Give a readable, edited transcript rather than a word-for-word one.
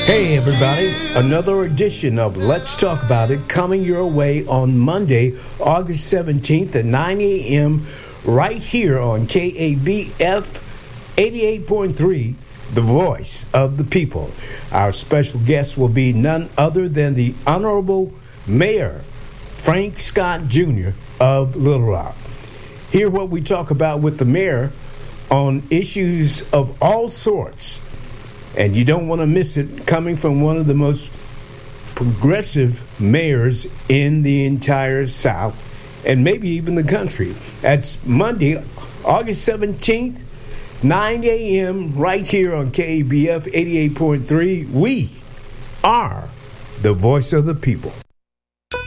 Hey everybody, another edition of Let's Talk About It coming your way on Monday, August 17th at 9 a.m. right here on KABF 88.3, the voice of the people. Our special guest will be none other than the Honorable Mayor Frank Scott Jr. of Little Rock. Hear what we talk about with the mayor on issues of all sorts. And you don't want to miss it, coming from one of the most progressive mayors in the entire South and maybe even the country. That's Monday, August 17th, 9 a.m. right here on KABF 88.3. We are the voice of the people.